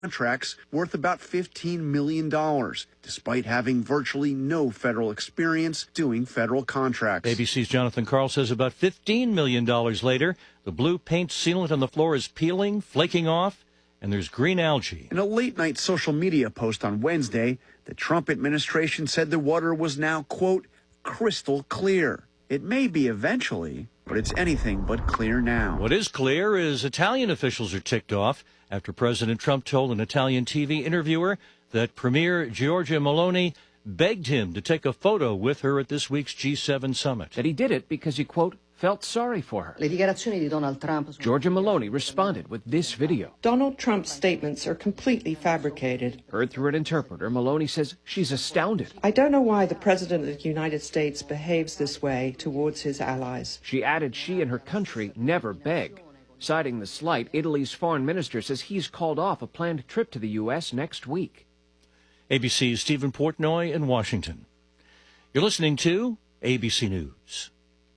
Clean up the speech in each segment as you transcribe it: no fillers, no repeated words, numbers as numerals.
contracts worth about $15 million, despite having virtually no federal experience doing federal contracts. ABC's Jonathan Karl says about $15 million later, the blue paint sealant on the floor is peeling, flaking off, and there's green algae. In a late-night social media post on Wednesday, the Trump administration said the water was now, quote, crystal clear. It may be eventually, but it's anything but clear now. What is clear is Italian officials are ticked off after President Trump told an Italian TV interviewer that Premier Giorgia Meloni begged him to take a photo with her at this week's G7 summit. That he did it because he, quote, felt sorry for her. Le dichiarazioni di Donald Trump. Giorgia Meloni responded with this video. Donald Trump's statements are completely fabricated. Heard through an interpreter, Meloni says she's astounded. I don't know why the President of the United States behaves this way towards his allies. She added she and her country never beg. Citing the slight, Italy's foreign minister says he's called off a planned trip to the U.S. next week. ABC's Stephen Portnoy in Washington. You're listening to ABC News.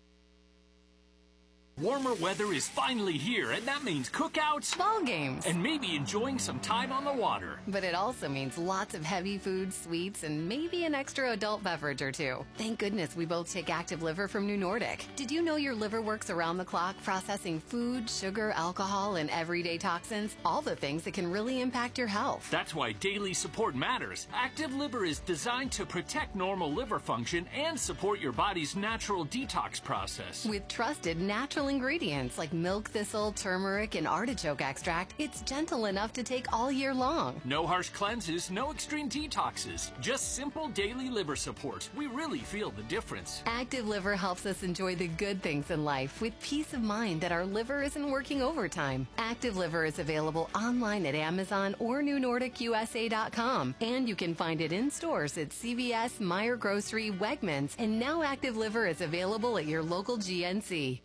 Warmer weather is finally here, and that means cookouts, ball games, and maybe enjoying some time on the water. But it also means lots of heavy food, sweets, and maybe an extra adult beverage or two. Thank goodness we both take Active Liver from New Nordic. Did you know your liver works around the clock, processing food, sugar, alcohol, and everyday toxins? All the things that can really impact your health. That's why daily support matters. Active Liver is designed to protect normal liver function and support your body's natural detox process. With trusted natural ingredients like milk thistle, turmeric, and artichoke extract, it's gentle enough to take all year long. No harsh cleanses, no extreme detoxes, just simple daily liver support. We really feel the difference. Active Liver helps us enjoy the good things in life with peace of mind that our liver isn't working overtime. Active Liver is available online at Amazon or NewNordicUSA.com, and you can find it in stores at CVS, Meijer Grocery, Wegmans, and now Active Liver is available at your local GNC.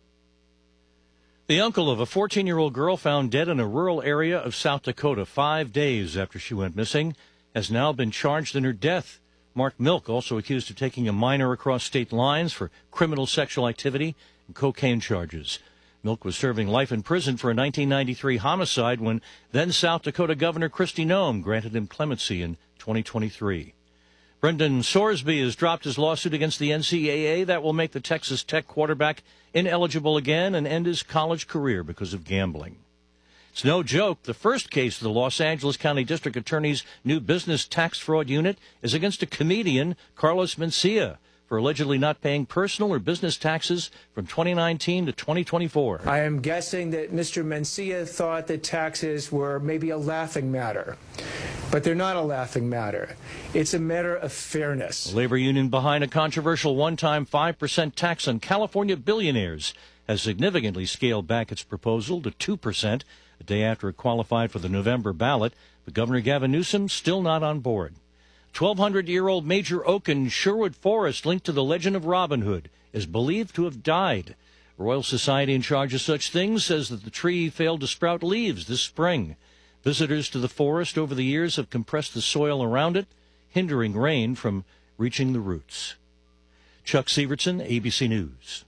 The uncle of a 14-year-old girl found dead in a rural area of South Dakota 5 days after she went missing has now been charged in her death. Mark Milk, also accused of taking a minor across state lines for criminal sexual activity and cocaine charges. Milk was serving life in prison for a 1993 homicide when then South Dakota Governor Kristi Noem granted him clemency in 2023. Brendan Sorsby has dropped his lawsuit against the NCAA. That will make the Texas Tech quarterback ineligible again and end his college career because of gambling. It's no joke. The first case of the Los Angeles County District Attorney's new business tax fraud unit is against a comedian, Carlos Mencia, for allegedly not paying personal or business taxes from 2019 to 2024. I am guessing that Mr. Mencia thought that taxes were maybe a laughing matter. But they're not a laughing matter. It's a matter of fairness. The labor union behind a controversial one-time 5% tax on California billionaires has significantly scaled back its proposal to 2% a day after it qualified for the November ballot. But Governor Gavin Newsom still not on board. 1,200-year-old major oak in Sherwood Forest linked to the legend of Robin Hood is believed to have died. The Royal Society in charge of such things says that the tree failed to sprout leaves this spring. Visitors to the forest over the years have compressed the soil around it, hindering rain from reaching the roots. Chuck Severson, ABC News.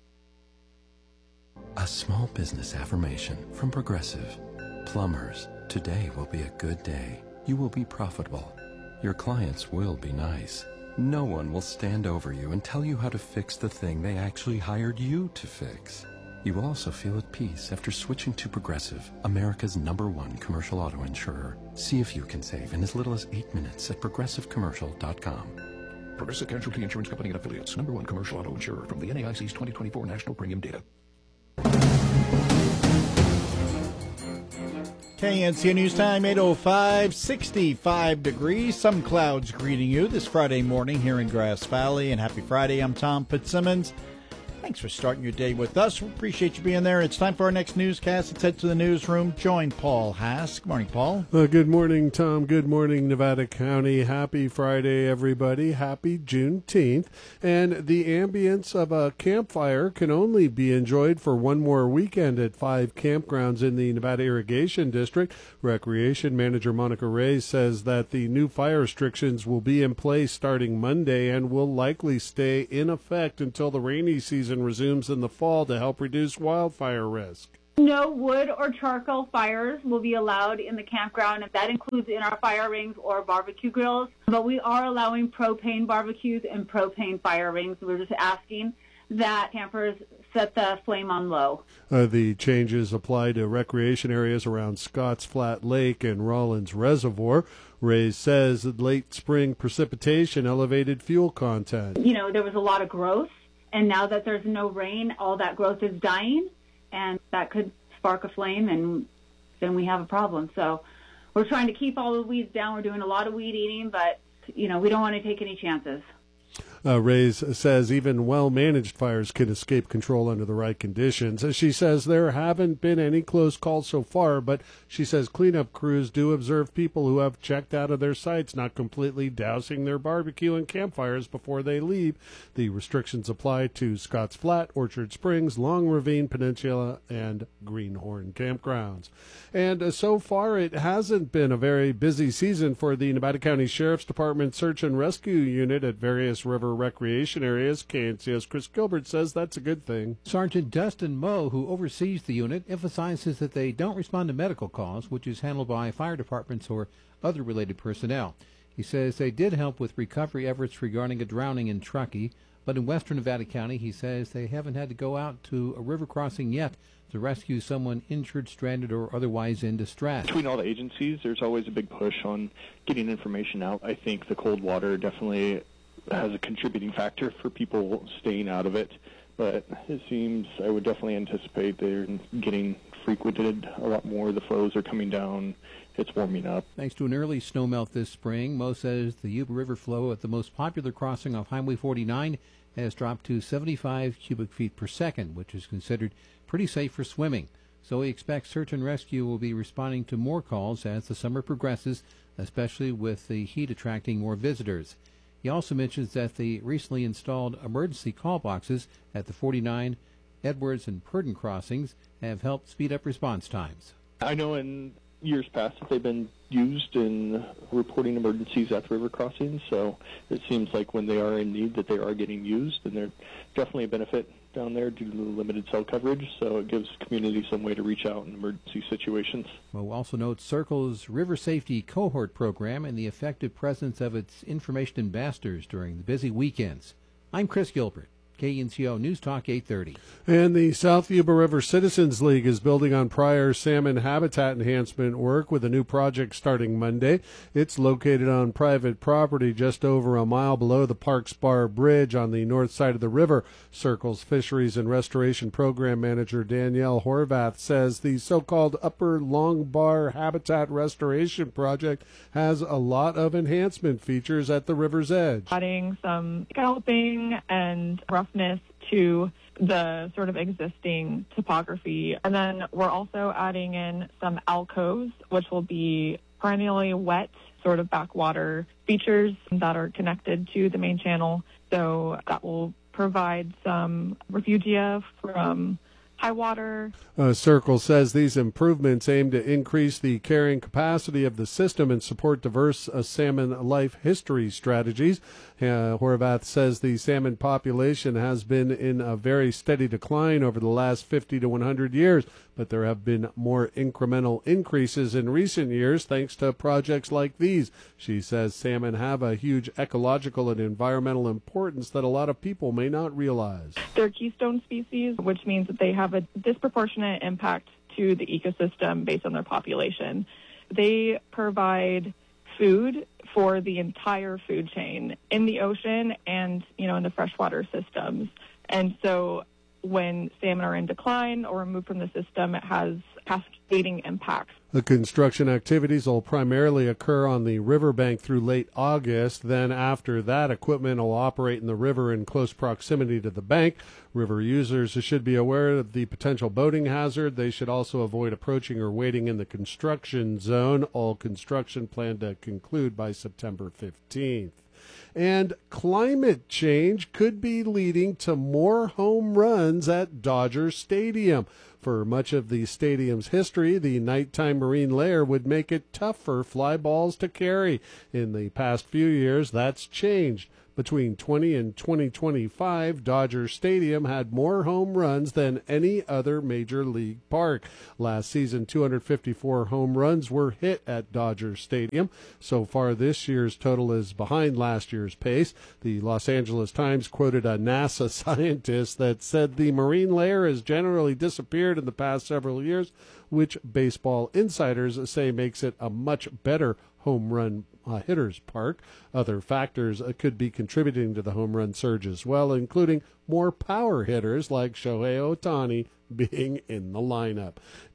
A small business affirmation from Progressive. Plumbers, today will be a good day. You will be profitable. Your clients will be nice. No one will stand over you and tell you how to fix the thing they actually hired you to fix. You will also feel at peace after switching to Progressive, America's #1 commercial auto insurer. See if you can save in as little as 8 minutes at progressivecommercial.com. Progressive Casualty Insurance Company and Affiliates, #1 commercial auto insurer from the NAIC's 2024 National Premium Data. KNC News Time, 8:05, 65 degrees. Some clouds greeting you this Friday morning here in Grass Valley. And happy Friday. I'm Tom Fitzsimmons. Thanks for starting your day with us. We appreciate you being there. It's time for our next newscast. Let's head to the newsroom. Join Paul Haas. Good morning, Paul. Good morning, Tom. Good morning, Nevada County. Happy Friday, everybody. Happy Juneteenth. And the ambience of a campfire can only be enjoyed for one more weekend at 5 campgrounds in the Nevada Irrigation District. Recreation Manager Monica Reyes says that the new fire restrictions will be in place starting Monday and will likely stay in effect until the rainy season resumes in the fall to help reduce wildfire risk. No wood or charcoal fires will be allowed in the campground, and that includes in our fire rings or barbecue grills. But we are allowing propane barbecues and propane fire rings. We're just asking that campers set the flame on low. The changes apply to recreation areas around Scotts Flat Lake and Rollins Reservoir. Ray says that late spring precipitation elevated fuel content. You know, there was a lot of growth, and now that there's no rain, all that growth is dying, and that could spark a flame, and then we have a problem. So we're trying to keep all the weeds down. We're doing a lot of weed eating, but, you know, we don't want to take any chances. Reyes says even well-managed fires can escape control under the right conditions. She says there haven't been any close calls so far, but she says cleanup crews do observe people who have checked out of their sites, not completely dousing their barbecue and campfires before they leave. The restrictions apply to Scotts Flat, Orchard Springs, Long Ravine Peninsula, and Greenhorn campgrounds. And so far, it hasn't been a very busy season for the Nevada County Sheriff's Department Search and Rescue Unit at various river recreation areas. KNCO's Chris Gilbert says that's a good thing. Sergeant Dustin Moe, who oversees the unit, emphasizes that they don't respond to medical calls, which is handled by fire departments or other related personnel. He says they did help with recovery efforts regarding a drowning in Truckee, but in western Nevada County, he says they haven't had to go out to a river crossing yet to rescue someone injured, stranded, or otherwise in distress. Between all the agencies, there's always a big push on getting information out. I think the cold water definitely has a contributing factor for people staying out of it, but it seems I would definitely anticipate they're getting frequented a lot more. The flows are coming down. It's warming up. Thanks to an early snowmelt this spring, Mo says the Yuba River flow at the most popular crossing off Highway 49 has dropped to 75 cubic feet per second, which is considered pretty safe for swimming. So he expects search and rescue will be responding to more calls as the summer progresses, especially with the heat attracting more visitors. He also mentions that the recently installed emergency call boxes at the 49, Edwards, and Purdon crossings have helped speed up response times. I know in years past that they've been used in reporting emergencies at the river crossings, so it seems like when they are in need that they are getting used, and they're definitely a benefit down there due to the limited cell coverage, so it gives community some way to reach out in emergency situations. Mo also notes Circle's River Safety Cohort program and the effective presence of its information ambassadors during the busy weekends. I'm Chris Gilbert, KNCO News Talk 830. And the South Yuba River Citizens League is building on prior salmon habitat enhancement work with a new project starting Monday. It's located on private property just over a mile below the Parks Bar Bridge on the north side of the river. Circle's Fisheries and Restoration Program Manager Danielle Horvath says the so-called Upper Long Bar Habitat Restoration Project has a lot of enhancement features at the river's edge. Adding some scalloping and roughness to the sort of existing topography. And then we're also adding in some alcoves, which will be perennially wet, sort of backwater features that are connected to the main channel. So that will provide some refugia from high water. Circle says these improvements aim to increase the carrying capacity of the system and support diverse salmon life history strategies. Horvath says the salmon population has been in a very steady decline over the last 50 to 100 years, but there have been more incremental increases in recent years thanks to projects like these. She says salmon have a huge ecological and environmental importance that a lot of people may not realize. They're keystone species, which means that they have a disproportionate impact to the ecosystem based on their population. They provide food for the entire food chain in the ocean and, in the freshwater systems. And so when salmon are in decline or removed from the system, it has cascading impacts. The construction activities will primarily occur on the riverbank through late August. Then after that, equipment will operate in the river in close proximity to the bank. River users should be aware of the potential boating hazard. They should also avoid approaching or waiting in the construction zone. All construction planned to conclude by September 15th. And climate change could be leading to more home runs at Dodger Stadium. For much of the stadium's history, the nighttime marine layer would make it tough for fly balls to carry. In the past few years, that's changed. Between 20 and 2025, Dodger Stadium had more home runs than any other major league park. Last season, 254 home runs were hit at Dodger Stadium. So far, this year's total is behind last year's pace. The Los Angeles Times quoted a NASA scientist that said the marine layer has generally disappeared in the past several years, which baseball insiders say makes it a much better home run hitters park. Other factors could be contributing to the home run surge as well, including more power hitters like Shohei Ohtani being in the lineup.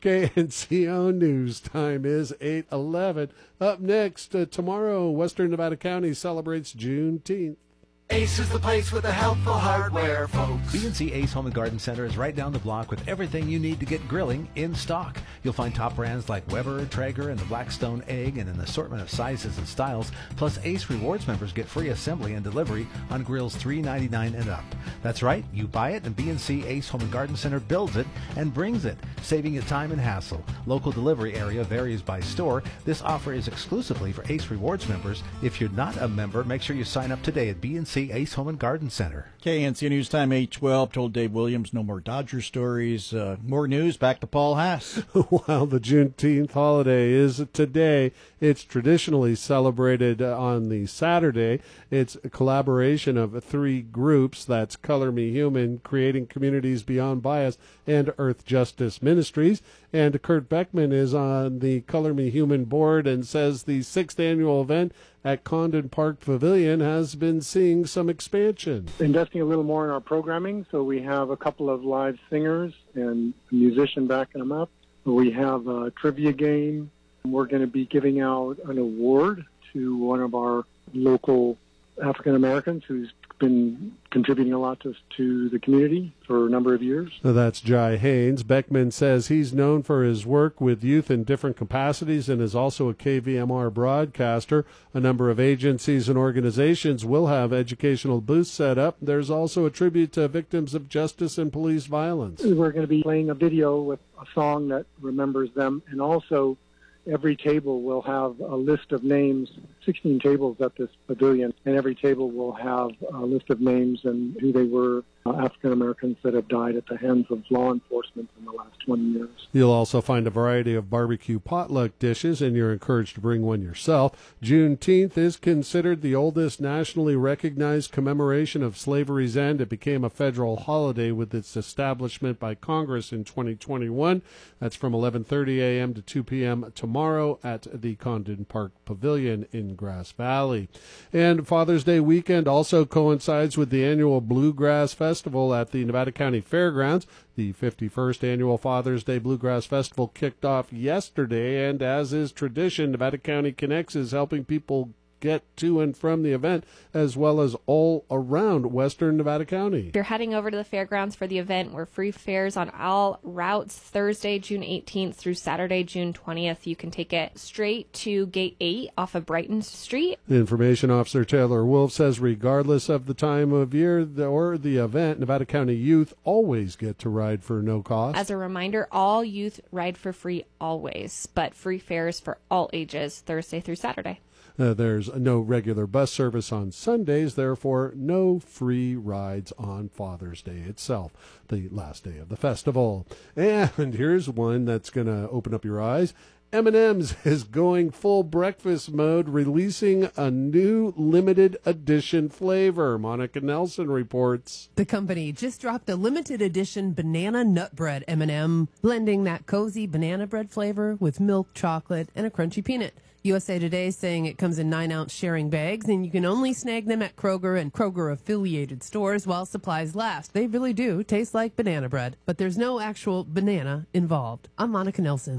KNCO News time is 8:11. Up next, tomorrow, Western Nevada County celebrates Juneteenth. Ace is the place with the helpful hardware, folks. B&C Ace Home and Garden Center is right down the block with everything you need to get grilling in stock. You'll find top brands like Weber, Traeger, and the Blackstone Egg, and an assortment of sizes and styles. Plus, Ace Rewards members get free assembly and delivery on grills $3.99 and up. That's right, you buy it, and B&C Ace Home and Garden Center builds it and brings it, saving you time and hassle. Local delivery area varies by store. This offer is exclusively for Ace Rewards members. If you're not a member, make sure you sign up today at B&C Ace Home and Garden Center. KNC News Time 8:12. Told Dave Williams no more Dodger stories. More news. Back to Paul Haas. While the Juneteenth holiday is today, it's traditionally celebrated on the Saturday. It's a collaboration of three groups. That's Color Me Human, Creating Communities Beyond Bias, and Earth Justice Ministries. And Kurt Beckman is on the Color Me Human board and says the 6th annual event at Condon Park Pavilion has been seeing some expansion. Investing a little more in our programming, so we have a couple of live singers and a musician backing them up. We have a trivia game. We're going to be giving out an award to one of our local African Americans who's been contributing a lot to the community for a number of years. That's Jai Haynes. Beckman says he's known for his work with youth in different capacities and is also a KVMR broadcaster. A number of agencies and organizations will have educational booths set up. There's also a tribute to victims of justice and police violence. We're going to be playing a video with a song that remembers them, and also every table will have a list of names, 16 tables at this pavilion, and every table will have a list of names and who they were, African Americans that have died at the hands of law enforcement in the last 20 years. You'll also find a variety of barbecue potluck dishes, and you're encouraged to bring one yourself. Juneteenth is considered the oldest nationally recognized commemoration of slavery's end. It became a federal holiday with its establishment by Congress in 2021. That's from 11:30 a.m. to 2 p.m. tomorrow at the Condon Park Pavilion in Grass Valley. And Father's Day weekend also coincides with the annual Bluegrass Festival at the Nevada County Fairgrounds. The 51st annual Father's Day Bluegrass Festival kicked off yesterday, and as is tradition, Nevada County Connects is helping people get to and from the event, as well as all around Western Nevada County. If you're heading over to the fairgrounds for the event, we're free fares on all routes Thursday, June 18th through Saturday, June 20th. You can take it straight to Gate 8 off of Brighton Street. Information Officer Taylor Wolf says regardless of the time of year or the event, Nevada County youth always get to ride for no cost. As a reminder, all youth ride for free always, but free fares for all ages Thursday through Saturday. There's no regular bus service on Sundays, therefore no free rides on Father's Day itself, the last day of the festival. And here's one that's going to open up your eyes. M&M's is going full breakfast mode, releasing a new limited edition flavor. Monica Nelson reports. The company just dropped a limited edition banana nut bread M&M, blending that cozy banana bread flavor with milk, chocolate, and a crunchy peanut. USA Today is saying it comes in 9-ounce sharing bags, and you can only snag them at Kroger and Kroger-affiliated stores while supplies last. They really do taste like banana bread, but there's no actual banana involved. I'm Monica Nelson.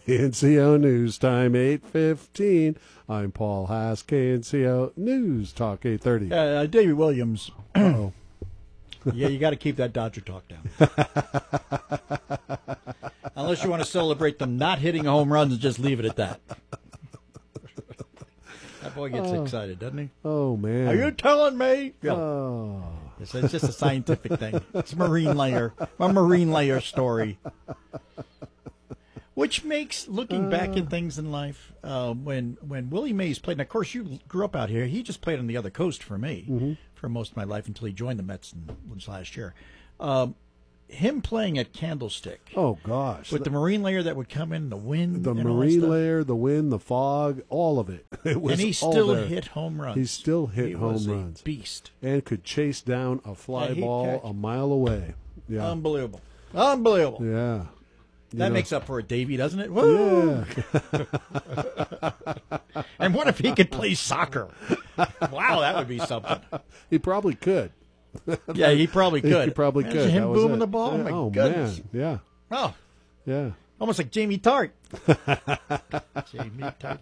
KNCO News Time, 8:15. I'm Paul Haas, KNCO News Talk 8:30. Davey Williams. Yeah, you got to keep that Dodger talk down. Unless you want to celebrate them not hitting home runs and just leave it at that. That boy gets excited, doesn't he? Oh, man. Are you telling me? Yeah. Oh. It's just a scientific thing. It's a marine layer story. Which makes, looking back at things in life, when Willie Mays played, and of course you grew up out here, he just played on the other coast for me for most of my life until he joined the Mets last year. Him playing at Candlestick. Oh, gosh. With the marine layer that would come in, the wind. The marine layer, the wind, the fog, all of it. It was and he all still there. hit home runs. He still hit home was runs. A beast. And could chase down a fly ball a mile away. Yeah. Unbelievable. Unbelievable. Yeah. That makes up for it, Davey, doesn't it? Woo! Yeah. And what if he could play soccer? Wow, that would be something. He probably could. Yeah, he probably could. He probably Imagine could. him booming the ball. Yeah. Oh, my goodness. Man. Yeah. Oh. Yeah. Almost like Jamie Tart. Jamie Tart.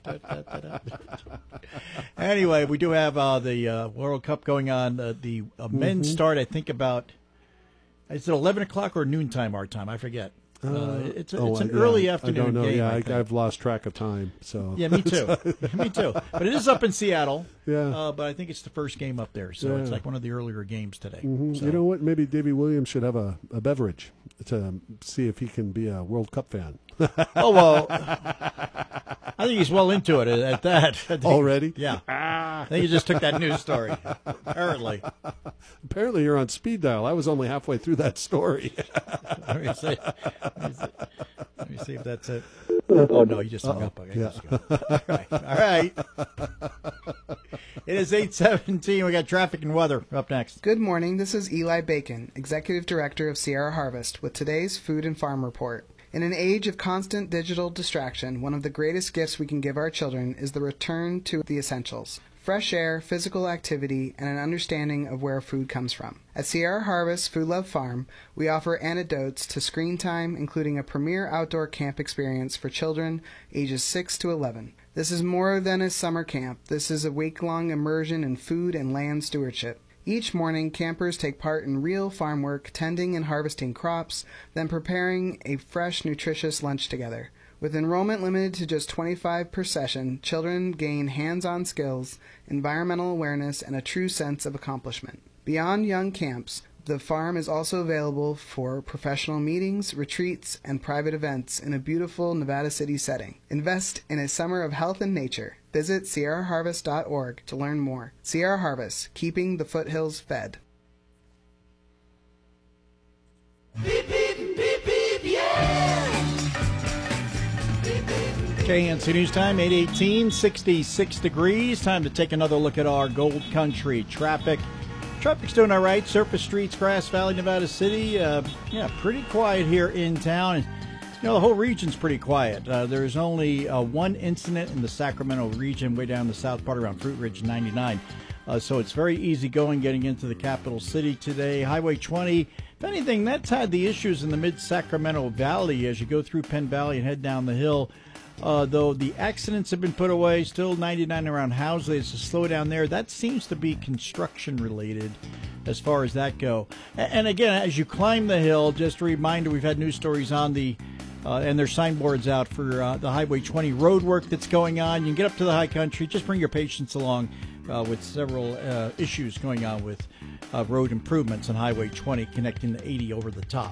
Anyway, we do have the World Cup going on. The men's start, I think, about, is it 11 o'clock or noontime our time? I forget. It's an early afternoon I don't know. game. Yeah, I've lost track of time. So yeah, me too. Me too. But it is up in Seattle. Yeah. But I think it's the first game up there, so it's like one of the earlier games today. So. You know what? Maybe Davey Williams should have a beverage to see if he can be a World Cup fan. Oh, well, I think he's well into it at that. Already? Yeah. I think he just took that news story, apparently. Apparently you're on speed dial. I was only halfway through that story. Let me see if that's it. Oh, no, you just hung up. Okay, Yeah. All right. It is 8:17. We got traffic and weather up next. Good morning. This is Eli Bacon, Executive Director of Sierra Harvest, with today's Food and Farm Report. In an age of constant digital distraction, one of the greatest gifts we can give our children is the return to the essentials. Fresh air, physical activity, and an understanding of where food comes from. At Sierra Harvest Food Love Farm, we offer antidotes to screen time, including a premier outdoor camp experience for children ages 6 to 11. This is more than a summer camp. This is a week-long immersion in food and land stewardship. Each morning, campers take part in real farm work, tending and harvesting crops, then preparing a fresh, nutritious lunch together. With enrollment limited to just 25 per session, children gain hands-on skills, environmental awareness, and a true sense of accomplishment. Beyond young camps, the farm is also available for professional meetings, retreats, and private events in a beautiful Nevada City setting. Invest in a summer of health and nature. Visit sierraharvest.org to learn more. Sierra Harvest, keeping the foothills fed. Beep, beep, beep, beep, yeah! KNC News Time, 8:18, 66 degrees. Time to take another look at our Gold Country traffic. Traffic's doing all right. Surface streets, Grass Valley, Nevada City. Pretty quiet here in town. The whole region's pretty quiet. There's only one incident in the Sacramento region, way down the south part around Fruit Ridge 99. So it's very easy going getting into the capital city today. Highway 20, if anything, that's had the issues in the mid-Sacramento Valley as you go through Penn Valley and head down the hill. Though the accidents have been put away, still 99 around Housley. It's a slowdown there. That seems to be construction related as far as that go. And again, as you climb the hill, just a reminder, we've had news stories on the and there's signboards out for the Highway 20 road work that's going on. You can get up to the high country. Just bring your patients along with several issues going on with road improvements on Highway 20 connecting the 80 over the top.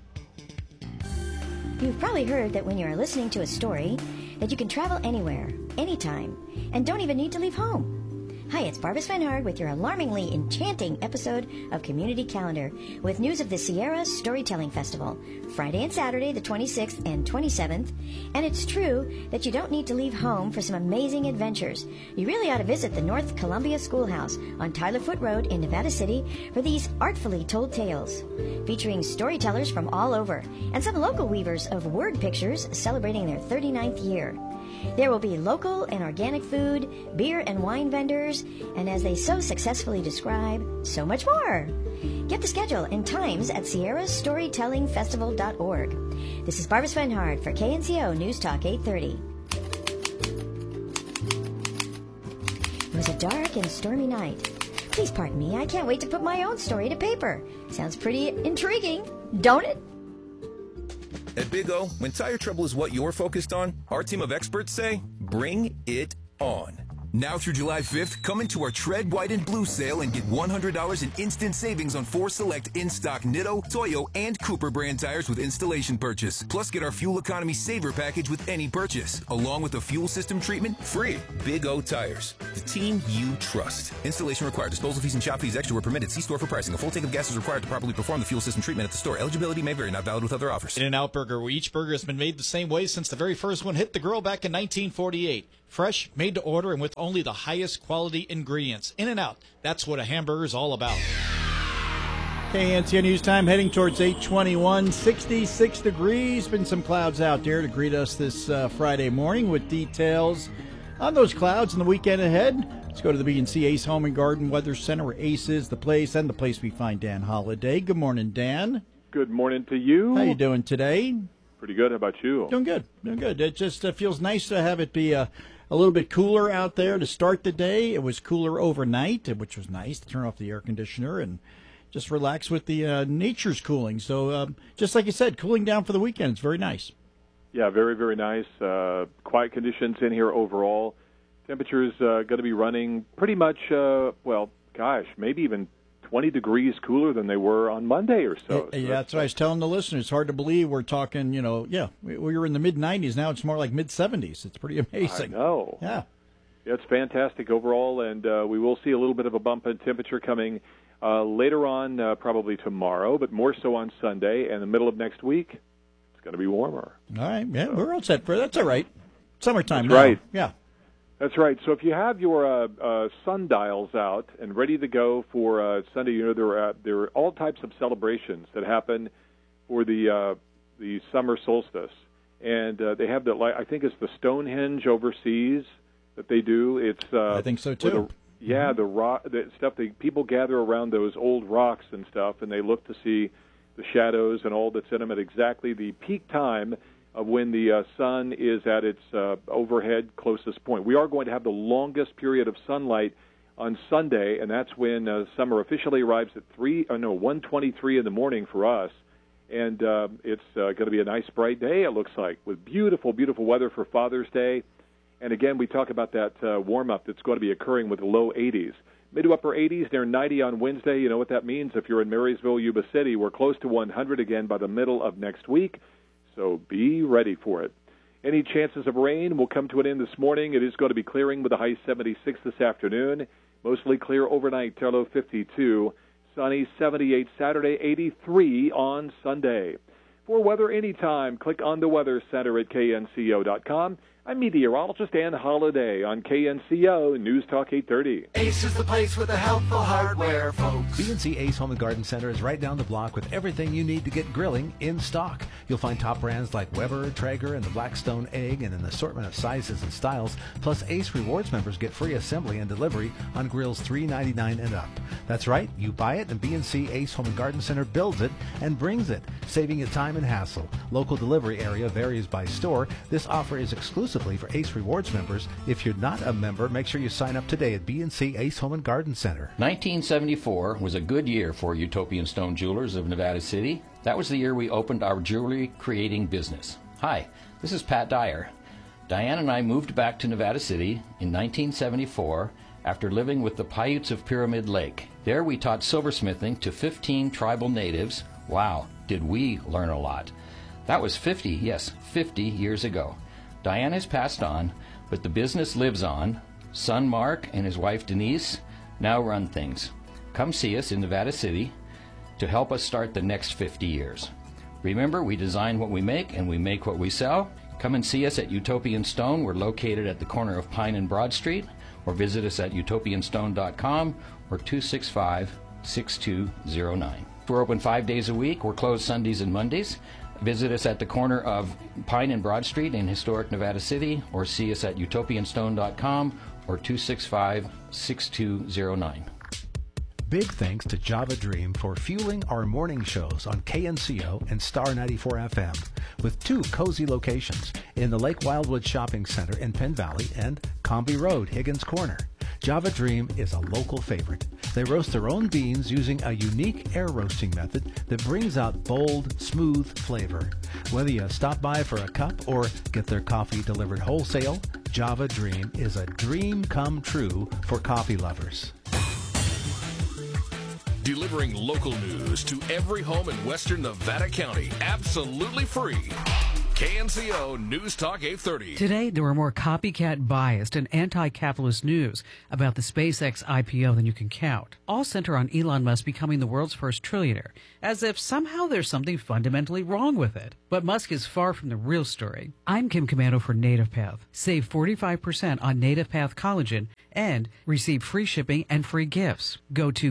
You've probably heard that when you're listening to a story, that you can travel anywhere, anytime, and don't even need to leave home. Hi, it's Barbara Svenhard with your alarmingly enchanting episode of Community Calendar with news of the Sierra Storytelling Festival, Friday and Saturday, the 26th and 27th. And it's true that you don't need to leave home for some amazing adventures. You really ought to visit the North Columbia Schoolhouse on Tyler Foote Road in Nevada City for these artfully told tales, featuring storytellers from all over and some local weavers of word pictures celebrating their 39th year. There will be local and organic food, beer and wine vendors, and as they so successfully describe, so much more. Get the schedule and times at sierrastorytellingfestival.org. This is Barbara Svenhard for KNCO News Talk 830. It was a dark and stormy night. Please pardon me, I can't wait to put my own story to paper. Sounds pretty intriguing, don't it? At Big O, when tire trouble is what you're focused on, our team of experts say, bring it on. Now through July 5th, come into our Tread White and Blue sale and get $100 in instant savings on 4 select in-stock Nitto, Toyo, and Cooper brand tires with installation purchase. Plus, get our Fuel Economy Saver package with any purchase, along with a fuel system treatment free. Big O Tires, the team you trust. Installation required. Disposal fees and shop fees extra were permitted. See store for pricing. A full tank of gas is required to properly perform the fuel system treatment at the store. Eligibility may vary. Not valid with other offers. In-N-Out Burger, where each burger has been made the same way since the very first one hit the grill back in 1948. Fresh, made to order, and with only the highest quality ingredients. In-N-Out, that's what a hamburger is all about. KNCO News Time, heading towards 8:21, 66 degrees. Been some clouds out there to greet us this Friday morning with details on those clouds and the weekend ahead. Let's go to the BNC Ace Home and Garden Weather Center, where Ace is the place, and the place we find Dan Holliday. Good morning, Dan. Good morning to you. How you doing today? Pretty good. How about you? Doing good. Doing good. It just feels nice to have it be a little bit cooler out there to start the day. It was cooler overnight, which was nice to turn off the air conditioner and just relax with the nature's cooling. So just like you said, cooling down for the weekend. It's very nice. Yeah, very, very nice. Quiet conditions in here overall. Temperature's going to be running pretty much, maybe even 20 degrees cooler than they were on Monday or so. Yeah, that's what I was telling the listeners. It's hard to believe we're talking, we were in the mid-90s. Now it's more like mid-70s. It's pretty amazing. I know. Yeah. It's fantastic overall, and we will see a little bit of a bump in temperature coming later on, probably tomorrow, but more so on Sunday. And the middle of next week, it's going to be warmer. All right. Yeah, we're all set for that's all right. Summertime That's now. right. Yeah. That's right. So if you have your sundials out and ready to go for Sunday, there are all types of celebrations that happen for the summer solstice, and they have I think it's the Stonehenge overseas that they do. It's I think so too. The rock, the stuff. People gather around those old rocks and stuff, and they look to see the shadows and all that's in them at exactly the peak time of when the sun is at its overhead closest point. We are going to have the longest period of sunlight on Sunday, and that's when summer officially arrives at 1:23 in the morning for us. And it's going to be a nice bright day, it looks like, with beautiful, beautiful weather for Father's Day. And again, we talk about that warm-up that's going to be occurring with the low 80s. Mid to upper 80s, near 90 on Wednesday. You know what that means if you're in Marysville, Yuba City. We're close to 100 again by the middle of next week. So be ready for it. Any chances of rain will come to an end this morning. It is going to be clearing with a high 76 this afternoon. Mostly clear overnight, low 52. Sunny 78 Saturday, 83 on Sunday. For weather anytime, click on the Weather Center at knco.com. I'm meteorologist Dan Holliday on KNCO News Talk 830. Ace is the place with the helpful hardware, folks. BNC Ace Home and Garden Center is right down the block with everything you need to get grilling in stock. You'll find top brands like Weber, Traeger, and the Blackstone Egg, and an assortment of sizes and styles. Plus, Ace Rewards members get free assembly and delivery on grills $3.99 and up. That's right, you buy it, and BNC Ace Home and Garden Center builds it and brings it, saving you time and hassle. Local delivery area varies by store. This offer is exclusive for Ace Rewards members. If you're not a member, make sure you sign up today at BNC Ace Home and Garden Center. 1974 was a good year for Utopian Stone Jewelers of Nevada City. That was the year we opened our jewelry creating business. Hi, this is Pat Dyer. Diane and I moved back to Nevada City in 1974 after living with the Paiutes of Pyramid Lake. There we taught silversmithing to 15 tribal natives. Wow, did we learn a lot. That was 50 years ago. Diane has passed on, but the business lives on. Son Mark and his wife Denise now run things. Come see us in Nevada City to help us start the next 50 years. Remember, we design what we make and we make what we sell. Come and see us at Utopian Stone. We're located at the corner of Pine and Broad Street, or visit us at utopianstone.com or 265-6209. We're open 5 days a week. We're closed Sundays and Mondays. Visit us at the corner of Pine and Broad Street in historic Nevada City, or see us at utopianstone.com or 265-6209. Big thanks to Java Dream for fueling our morning shows on KNCO and Star 94 FM, with 2 cozy locations in the Lake Wildwood Shopping Center in Penn Valley and Comby Road, Higgins Corner. Java Dream is a local favorite. They roast their own beans using a unique air roasting method that brings out bold, smooth flavor. Whether you stop by for a cup or get their coffee delivered wholesale, Java Dream is a dream come true for coffee lovers. Delivering local news to every home in western Nevada County, absolutely free. KNCO News Talk 830. Today, there are more copycat-biased and anti-capitalist news about the SpaceX IPO than you can count. All center on Elon Musk becoming the world's first trillionaire, as if somehow there's something fundamentally wrong with it. But Musk is far from the real story. I'm Kim Commando for NativePath. Save 45% on NativePath collagen and receive free shipping and free gifts. Go to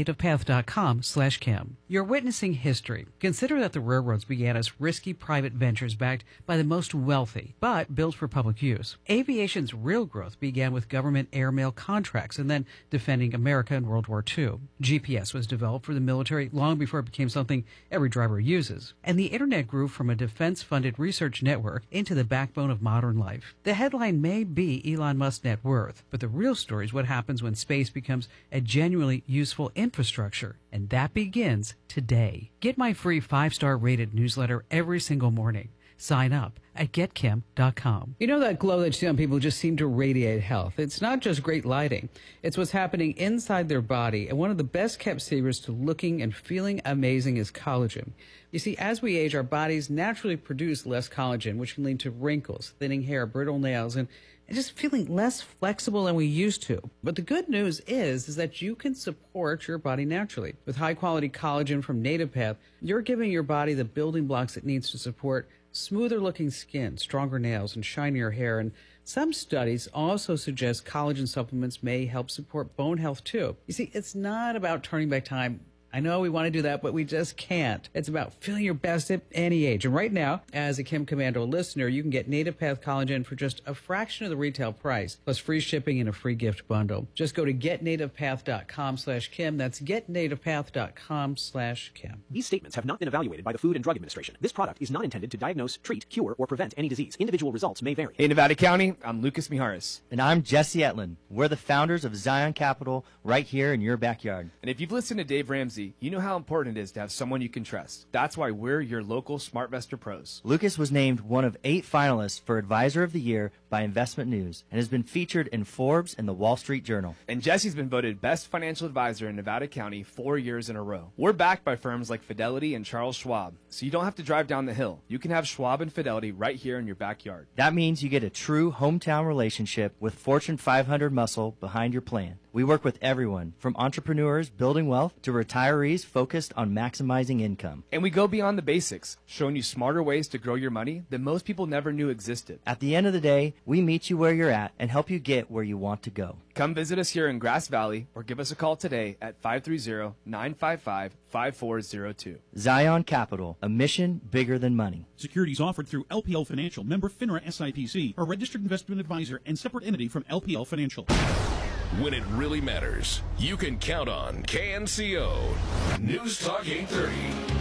getnativepath.com/Kim. You're witnessing history. Consider that the railroads began as risky private ventures backed by the most wealthy, but built for public use. Aviation's real growth began with government airmail contracts and then defending America in World War II. GPS was developed for the military long before it became something every driver uses. And the internet grew from a defense-funded research network into the backbone of modern life. The headline may be Elon Musk's net worth, but the real story is what happens when space becomes a genuinely useful infrastructure. And that begins today. Get my free 5-star rated newsletter every single morning. Sign up at getkim.com. You know that glow that you see on people who just seem to radiate health? It's not just great lighting. It's what's happening inside their body. And one of the best kept secrets to looking and feeling amazing is collagen. You see, as we age, our bodies naturally produce less collagen, which can lead to wrinkles, thinning hair, brittle nails, and just feeling less flexible than we used to. But the good news is that you can support your body naturally. With high-quality collagen from NativePath, you're giving your body the building blocks it needs to support smoother-looking skin, stronger nails, and shinier hair. And some studies also suggest collagen supplements may help support bone health, too. You see, it's not about turning back time. I know we want to do that, but we just can't. It's about feeling your best at any age. And right now, as a Kim Commando listener, you can get NativePath collagen for just a fraction of the retail price, plus free shipping and a free gift bundle. Just go to getnativepath.com/Kim. That's getnativepath.com/Kim. These statements have not been evaluated by the Food and Drug Administration. This product is not intended to diagnose, treat, cure, or prevent any disease. Individual results may vary. Hey, Nevada County, I'm Lucas Mijares. And I'm Jesse Etlin. We're the founders of Zion Capital right here in your backyard. And if you've listened to Dave Ramsey, you know how important it is to have someone you can trust. That's why we're your local SmartVestor pros. Lucas was named one of 8 finalists for Advisor of the Year by Investment News and has been featured in Forbes and the Wall Street Journal. And Jesse's been voted Best Financial Advisor in Nevada County 4 years in a row. We're backed by firms like Fidelity and Charles Schwab, so you don't have to drive down the hill. You can have Schwab and Fidelity right here in your backyard. That means you get a true hometown relationship with Fortune 500 muscle behind your plan. We work with everyone, from entrepreneurs building wealth to retirees focused on maximizing income. And we go beyond the basics, showing you smarter ways to grow your money that most people never knew existed. At the end of the day, we meet you where you're at and help you get where you want to go. Come visit us here in Grass Valley or give us a call today at 530-955-5402. Zion Capital, a mission bigger than money. Securities offered through LPL Financial, member FINRA SIPC, a registered investment advisor and separate entity from LPL Financial. When it really matters, you can count on KNCO News Talk 830.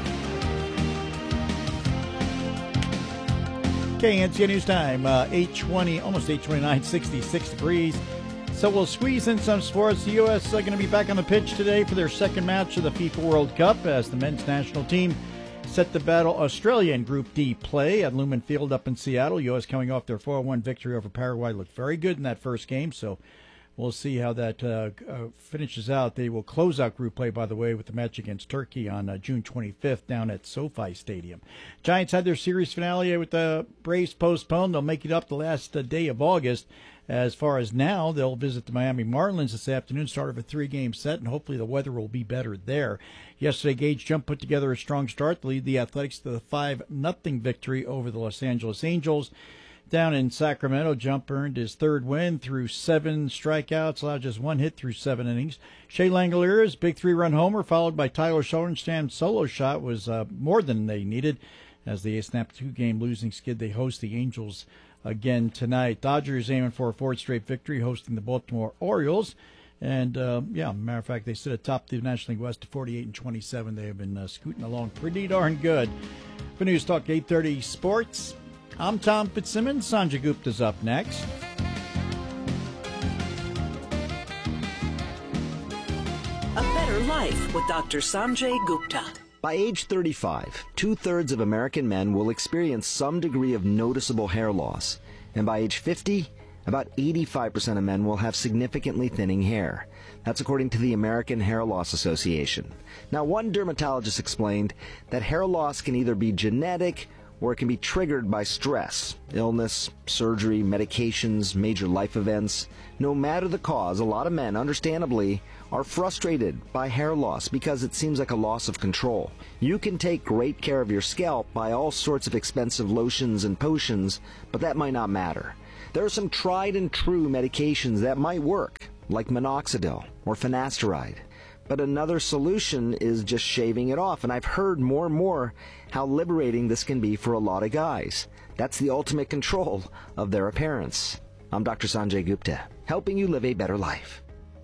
KNCO News Time, 8:20, almost 8:29, 66 degrees. So we'll squeeze in some sports. The U.S. are going to be back on the pitch today for their second match of the FIFA World Cup as the men's national team set to battle Australia in Group D play at Lumen Field up in Seattle. U.S. coming off their 4-1 victory over Paraguay. Looked very good in that first game, so we'll see how that finishes out. They will close out group play, by the way, with the match against Turkey on June 25th down at SoFi Stadium. Giants had their series finale with the Braves postponed. They'll make it up the last day of August. As far as now, they'll visit the Miami Marlins this afternoon, start of a 3-game set, and hopefully the weather will be better there. Yesterday, Gage Jump put together a strong start to lead the Athletics to the 5-0 victory over the Los Angeles Angels. Down in Sacramento, Jump earned his third win through 7 strikeouts, allowed just 1 hit through 7 innings. Shea Langoliers' big 3-run homer, followed by Tyler Sorensen's solo shot, was more than they needed as the A's snapped a 2-game losing skid. They host the Angels again tonight. Dodgers aiming for a 4th straight victory, hosting the Baltimore Orioles. And, matter of fact, they sit atop the National League West at 48-27. They have been scooting along pretty darn good. For News Talk 830 Sports, I'm Tom Fitzsimmons. Sanjay Gupta's up next. A Better Life with Dr. Sanjay Gupta. By age 35, 2/3 of American men will experience some degree of noticeable hair loss. And by age 50, About 85% of men will have significantly thinning hair. That's according to the American Hair Loss Association. Now, one dermatologist explained that hair loss can either be genetic or it can be triggered by stress, illness, surgery, medications, major life events. No matter the cause, a lot of men, understandably, are frustrated by hair loss because it seems like a loss of control. You can take great care of your scalp by all sorts of expensive lotions and potions, but that might not matter. There are some tried and true medications that might work, like minoxidil or finasteride. But another solution is just shaving it off, and I've heard more and more how liberating this can be for a lot of guys. That's the ultimate control of their appearance. I'm Dr. Sanjay Gupta, helping you live a better life.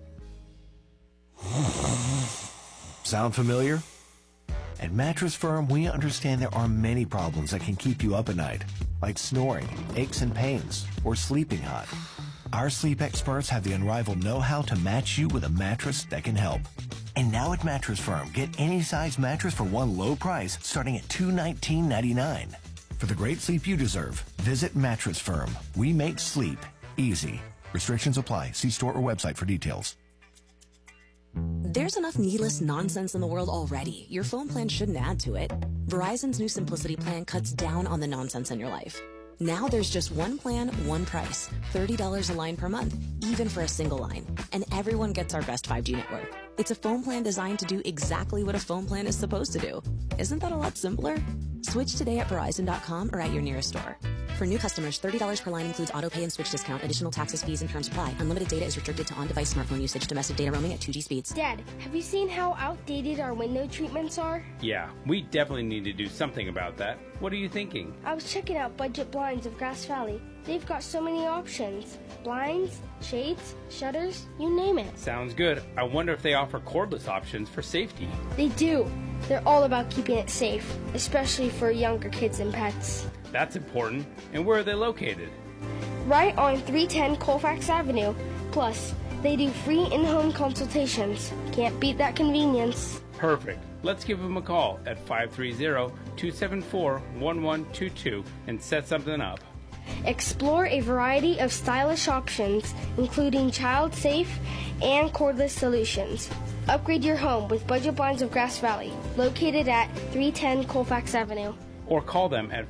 Sound familiar? At Mattress Firm, we understand there are many problems that can keep you up at night, like snoring, aches and pains, or sleeping hot. Our sleep experts have the unrivaled know-how to match you with a mattress that can help. And now at Mattress Firm, get any size mattress for one low price starting at $219.99. For the great sleep you deserve, visit Mattress Firm. We make sleep easy. Restrictions apply. See store or website for details. There's enough needless nonsense in the world already. Your phone plan shouldn't add to it. Verizon's new Simplicity plan cuts down on the nonsense in your life. Now there's just one plan, one price. $30 a line per month, even for a single line. And everyone gets our best 5G network. It's a phone plan designed to do exactly what a phone plan is supposed to do. Isn't that a lot simpler? Switch today at Verizon.com or at your nearest store. For new customers, $30 per line includes auto pay and switch discount. Additional taxes, fees, and terms apply. Unlimited data is restricted to on-device smartphone usage. Domestic data roaming at 2G speeds. Dad, have you seen how outdated our window treatments are? Yeah, we definitely need to do something about that. What are you thinking? I was checking out Budget Blinds of Grass Valley. They've got so many options. Blinds, shades, shutters, you name it. Sounds good. I wonder if they offer cordless options for safety. They do. They're all about keeping it safe, especially for younger kids and pets. That's important. And where are they located? Right on 310 Colfax Avenue. Plus, they do free in-home consultations. Can't beat that convenience. Perfect. Let's give them a call at 530-274-1122 and set something up. Explore a variety of stylish options, including child-safe and cordless solutions. Upgrade your home with Budget Blinds of Grass Valley, located at 310 Colfax Avenue. Or call them at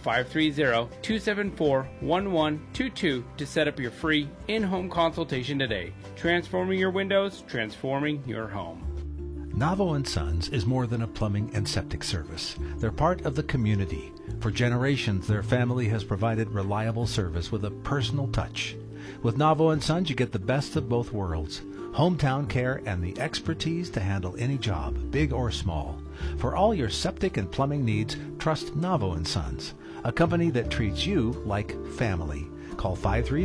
530-274-1122 to set up your free in-home consultation today. Transforming your windows, transforming your home. Navo & Sons is more than a plumbing and septic service. They're part of the community. For generations, their family has provided reliable service with a personal touch. With Navo & Sons, you get the best of both worlds. Hometown care and the expertise to handle any job, big or small. For all your septic and plumbing needs, trust Navo & Sons, a company that treats you like family. Call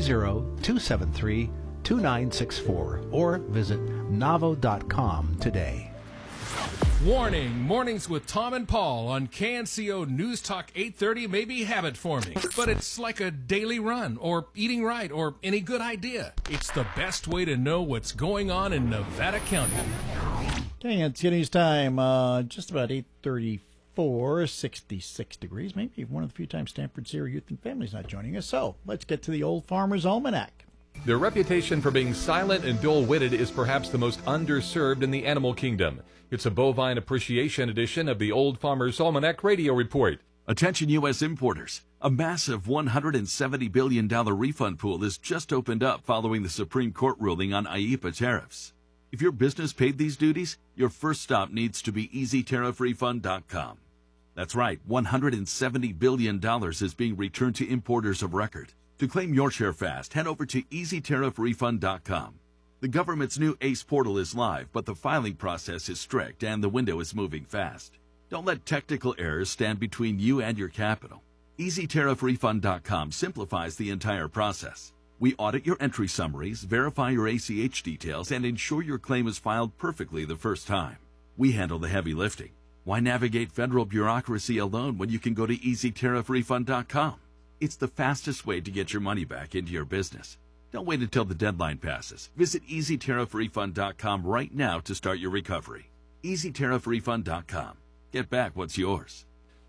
530-273-2964 or visit navo.com today. Warning, mornings with Tom and Paul on KNCO News Talk 830 may be habit forming, but it's like a daily run or eating right or any good idea. It's the best way to know what's going on in Nevada County. Okay, it's News time, just about 8:34, 66 degrees. Maybe one of the few times Stanford Sierra Youth and Family's not joining us. So let's get to the Old Farmer's Almanac. Their reputation for being silent and dull-witted is perhaps the most underserved in the animal kingdom. It's a bovine appreciation edition of the Old Farmer's Almanac radio report. Attention U.S. importers. A massive $170 billion refund pool has just opened up following the Supreme Court ruling on IEEPA tariffs. If your business paid these duties, your first stop needs to be EasyTariffRefund.com. That's right, $170 billion is being returned to importers of record. To claim your share fast, head over to EasyTariffRefund.com. The government's new ACE portal is live, but the filing process is strict and the window is moving fast. Don't let technical errors stand between you and your capital. EasyTariffRefund.com simplifies the entire process. We audit your entry summaries, verify your ACH details, and ensure your claim is filed perfectly the first time. We handle the heavy lifting. Why navigate federal bureaucracy alone when you can go to EasyTariffRefund.com? It's the fastest way to get your money back into your business. Don't wait until the deadline passes. Visit EasyTariffRefund.com right now to start your recovery. EasyTariffRefund.com. Get back what's yours.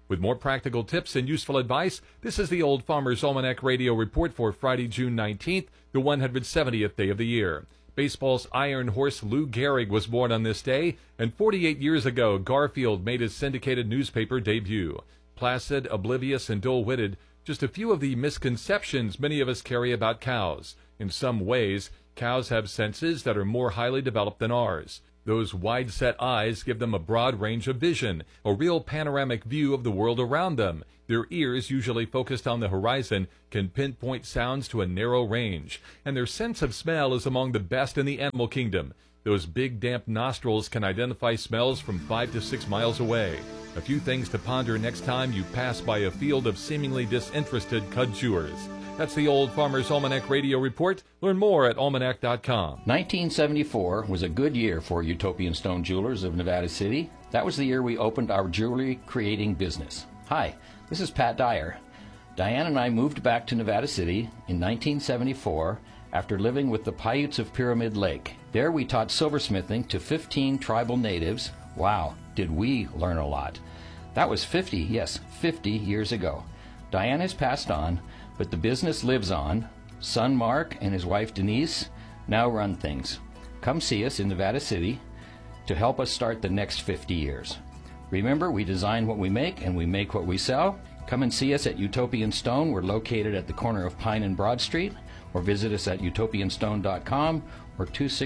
With more practical tips and useful advice, this is the Old Farmer's Almanac Radio Report for Friday, June 19th, the 170th day of the year. Baseball's Iron Horse Lou Gehrig was born on this day, and 48 years ago, Garfield made his syndicated newspaper debut. Placid, oblivious, and dull-witted, just a few of the misconceptions many of us carry about cows. In some ways, cows have senses that are more highly developed than ours. Those wide-set eyes give them a broad range of vision, a real panoramic view of the world around them. Their ears, usually focused on the horizon, can pinpoint sounds to a narrow range, and their sense of smell is among the best in the animal kingdom. Those big, damp nostrils can identify smells from 5 to 6 miles away. A few things to ponder next time you pass by a field of seemingly disinterested cud chewers. That's the Old Farmer's Almanac Radio Report. Learn more at almanac.com. 1974 was a good year for Utopian Stone Jewelers of Nevada City. That was the year we opened our jewelry creating business. Hi, this is Pat Dyer. Diane and I moved back to Nevada City in 1974 after living with the Paiutes of Pyramid Lake. There we taught silversmithing to 15 tribal natives. Wow, did we learn a lot. That was 50 years ago. Diane has passed on, but the business lives on. Son Mark and his wife Denise now run things. Come see us in Nevada City to help us start the next 50 years. Remember, we design what we make and we make what we sell. Come and see us at Utopian Stone. We're located at the corner of Pine and Broad Street, or visit us at utopianstone.com or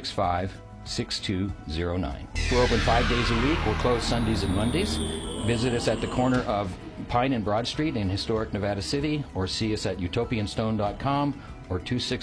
265-6209. We're open 5 days a week. We'll close Sundays and Mondays. Visit us at the corner of Pine and Broad Street in historic Nevada City, or see us at utopianstone.com or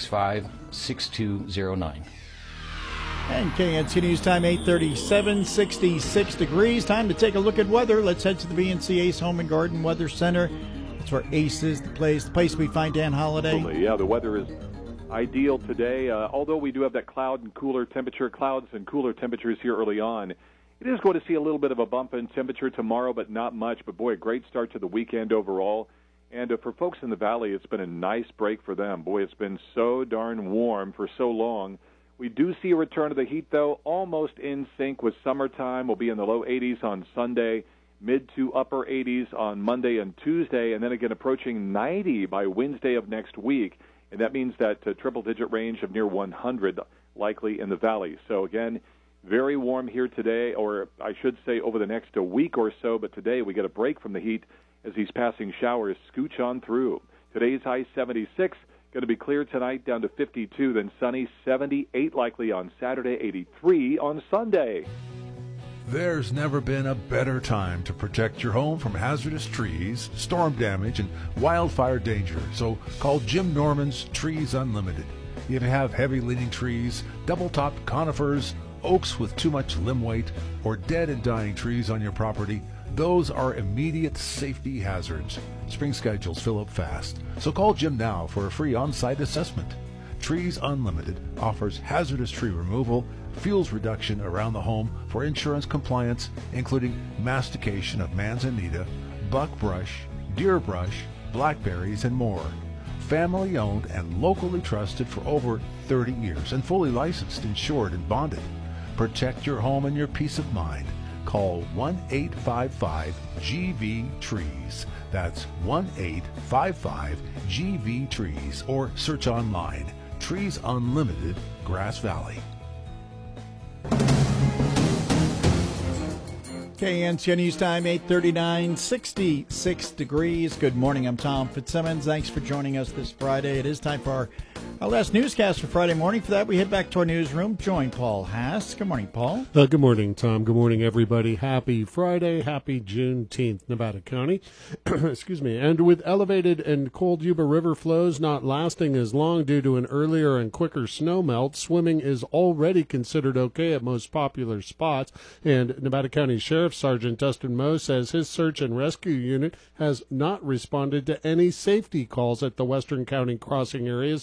265-6209. And KNC News Time, 8:37, 66 degrees. Time to take a look at weather. Let's head to the VNC Ace Home and Garden Weather Center. That's where Ace is, the place we find Dan Holliday. Absolutely. Yeah, the weather is ideal today. Although we do have that clouds and cooler temperatures here early on, it is going to see a little bit of a bump in temperature tomorrow, but not much. But, boy, a great start to the weekend overall. And for folks in the valley, it's been a nice break for them. Boy, it's been so darn warm for so long. We do see a return of the heat, though, almost in sync with summertime. We'll be in the low 80s on Sunday, mid to upper 80s on Monday and Tuesday, and then again approaching 90 by Wednesday of next week. And that means that triple-digit range of near 100 likely in the valley. So, again, very warm here today, or I should say over the next week or so, but today we get a break from the heat as these passing showers scooch on through. Today's high 76. Going to be clear tonight, down to 52, then sunny, 78 likely on Saturday, 83 on Sunday. There's never been a better time to protect your home from hazardous trees, storm damage, and wildfire danger. So call Jim Norman's Trees Unlimited. If you have heavy leaning trees, double-topped conifers, oaks with too much limb weight, or dead and dying trees on your property, those are immediate safety hazards. Spring schedules fill up fast, so call Jim now for a free on-site assessment. Trees Unlimited offers hazardous tree removal, fuels reduction around the home for insurance compliance, including mastication of manzanita, buckbrush, deerbrush, blackberries, and more. Family owned and locally trusted for over 30 years and fully licensed, insured, and bonded. Protect your home and your peace of mind. Call 1-855-GV-TREES. That's 1-855-GV-TREES, or search online. Trees Unlimited, Grass Valley. KNC News Time, 8:39, 66 degrees. Good morning, I'm Tom Fitzsimmons. Thanks for joining us this Friday. It is time for our last newscast for Friday morning. For that, we head back to our newsroom. Join Paul Haas. Good morning, Paul. Good morning, Tom. Good morning, everybody. Happy Friday. Happy Juneteenth, Nevada County. Excuse me. And with elevated and cold Yuba River flows not lasting as long due to an earlier and quicker snow melt, swimming is already considered okay at most popular spots. And Nevada County Sheriff Sergeant Dustin Moe says his search and rescue unit has not responded to any safety calls at the Western County crossing areas so far.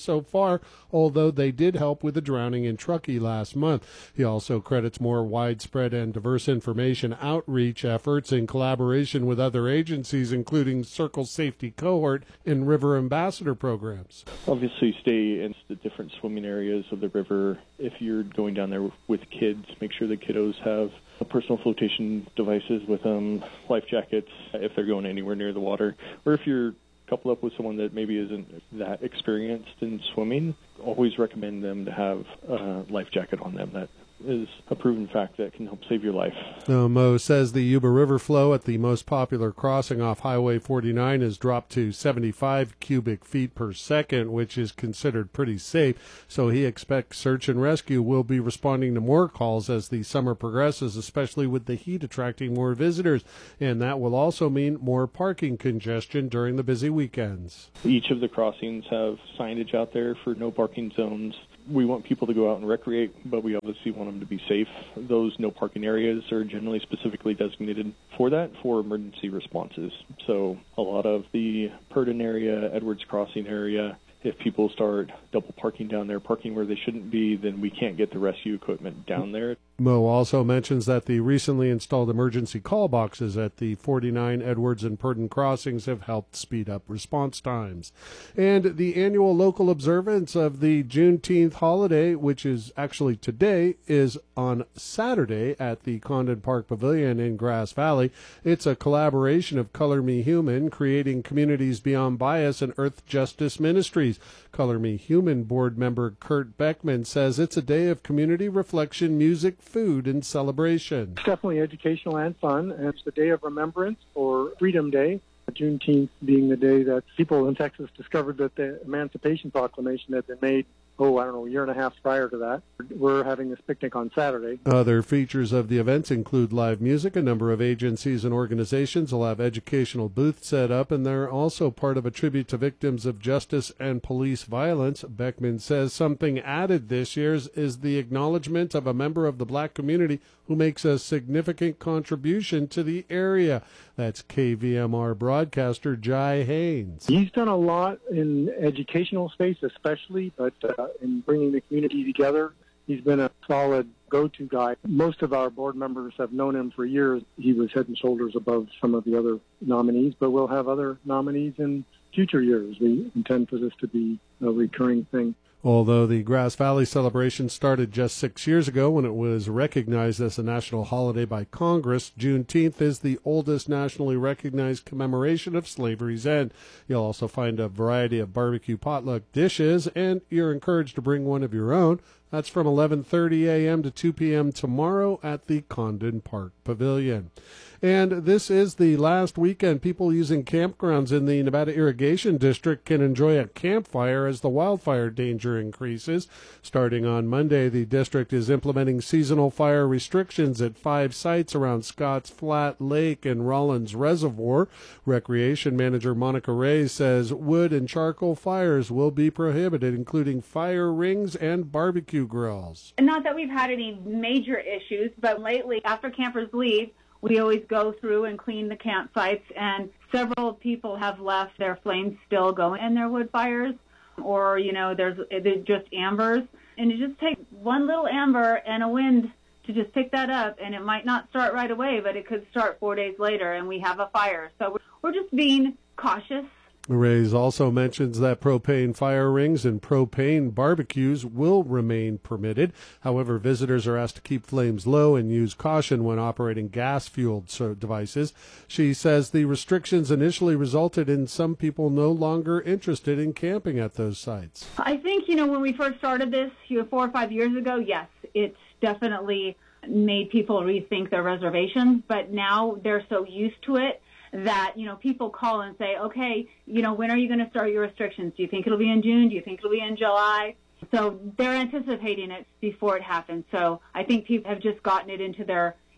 far, although they did help with a drowning in Truckee last month. He also credits more widespread and diverse information outreach efforts in collaboration with other agencies, including Circle Safety Cohort and River Ambassador programs. Obviously, stay in the different swimming areas of the river. If you're going down there with kids, make sure the kiddos have personal flotation devices with them, life jackets if they're going anywhere near the water. Or if you're coupled up with someone that maybe isn't that experienced in swimming, always recommend them to have a life jacket on them. That is a proven fact that can help save your life. Mo says the Yuba River flow at the most popular crossing off Highway 49 has dropped to 75 cubic feet per second, which is considered pretty safe. So he expects search and rescue will be responding to more calls as the summer progresses, especially with the heat attracting more visitors. And that will also mean more parking congestion during the busy weekends. Each of the crossings have signage out there for no parking zones. We want people to go out and recreate, but we obviously want them to be safe. Those no parking areas are generally specifically designated for that, for emergency responses. So a lot of the Purdon area, Edwards Crossing area, if people start double parking down there, parking where they shouldn't be, then we can't get the rescue equipment down there. Mo also mentions that the recently installed emergency call boxes at the 49 Edwards and Purdon crossings have helped speed up response times. And the annual local observance of the Juneteenth holiday, which is actually today, is on Saturday at the Condon Park Pavilion in Grass Valley. It's a collaboration of Color Me Human, Creating Communities Beyond Bias, and Earth Justice Ministries. Color Me Human board member Kurt Beckman says it's a day of community reflection, music, food, and celebration. It's definitely educational and fun, and it's the day of remembrance for Freedom Day, Juneteenth being the day that people in Texas discovered that the Emancipation Proclamation had been made, a year and a half prior to that. We're having this picnic on Saturday. Other features of the events include live music. A number of agencies and organizations will have educational booths set up, and they're also part of a tribute to victims of justice and police violence. Beckman says something added this year is the acknowledgement of a member of the black community who makes a significant contribution to the area. That's KVMR broadcaster Jai Haynes. He's done a lot in educational space especially, but in bringing the community together, he's been a solid go-to guy. Most of our board members have known him for years. He was head and shoulders above some of the other nominees, but we'll have other nominees in future years. We intend for this to be a recurring thing. Although the Grass Valley celebration started just 6 years ago when it was recognized as a national holiday by Congress, Juneteenth is the oldest nationally recognized commemoration of slavery's end. You'll also find a variety of barbecue potluck dishes, and you're encouraged to bring one of your own. That's from 11:30 a.m. to 2 p.m. tomorrow at the Condon Park Pavilion. And this is the last weekend people using campgrounds in the Nevada Irrigation District can enjoy a campfire as the wildfire danger increases. Starting on Monday, the district is implementing seasonal fire restrictions at 5 sites around Scotts Flat Lake and Rollins Reservoir. Recreation Manager Monica Ray says wood and charcoal fires will be prohibited, including fire rings and barbecue grills. Not that we've had any major issues, but lately, after campers leave, we always go through and clean the campsites, and several people have left their flames still going in their wood fires, or, there's just ambers. And it just takes one little amber and a wind to just pick that up, and it might not start right away, but it could start 4 days later, and we have a fire. So we're just being cautious. Rays also mentions that propane fire rings and propane barbecues will remain permitted. However, visitors are asked to keep flames low and use caution when operating gas-fueled devices. She says the restrictions initially resulted in some people no longer interested in camping at those sites. I think, when we first started this 4 or 5 years ago, yes, it's definitely made people rethink their reservations, but now they're so used to it that, people call and say, okay, when are you going to start your restrictions? Do you think it'll be in June? Do you think it'll be in July? So they're anticipating it before it happens. So I think people have just gotten it into their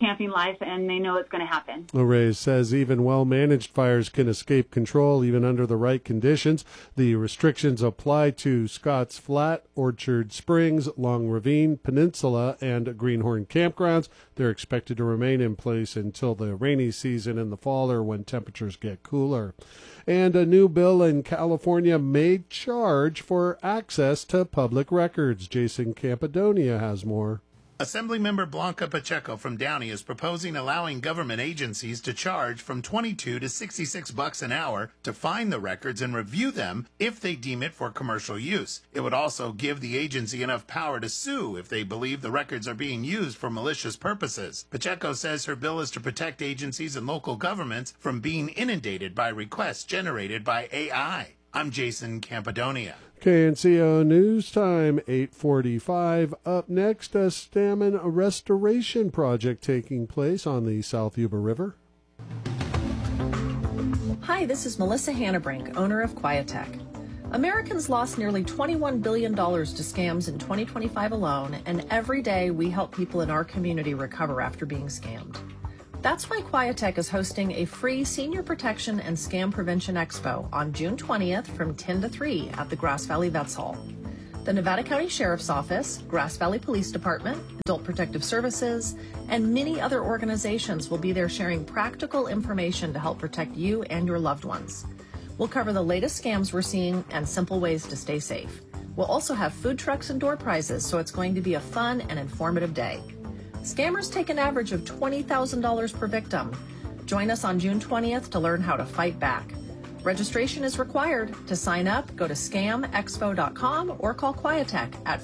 camping life, and they know it's going to happen. O'Reilly says even well-managed fires can escape control even under the right conditions. The restrictions apply to Scotts Flat, Orchard Springs, Long Ravine, Peninsula, and Greenhorn campgrounds. They're expected to remain in place until the rainy season in the fall or when temperatures get cooler. And a new bill in California may charge for access to public records. Jason Campidonia has more. Assemblymember Blanca Pacheco from Downey is proposing allowing government agencies to charge from $22 to $66 an hour to find the records and review them if they deem it for commercial use. It would also give the agency enough power to sue if they believe the records are being used for malicious purposes. Pacheco says her bill is to protect agencies and local governments from being inundated by requests generated by AI. I'm Jason Campidonia. KNCO News Time, 8:45. Up next, a salmon restoration project taking place on the South Yuba River. Hi, this is Melissa Hannabrink, owner of Quietech. Americans lost nearly $21 billion to scams in 2025 alone, and every day we help people in our community recover after being scammed. That's why Quietech is hosting a free Senior Protection and Scam Prevention Expo on June 20th from 10 to 3 at the Grass Valley Vets Hall. The Nevada County Sheriff's Office, Grass Valley Police Department, Adult Protective Services, and many other organizations will be there sharing practical information to help protect you and your loved ones. We'll cover the latest scams we're seeing and simple ways to stay safe. We'll also have food trucks and door prizes, so it's going to be a fun and informative day. Scammers take an average of $20,000 per victim. Join us on June 20th to learn how to fight back. Registration is required. To sign up, go to scamexpo.com or call Quietech at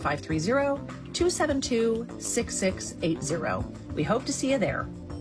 530-272-6680. We hope to see you there.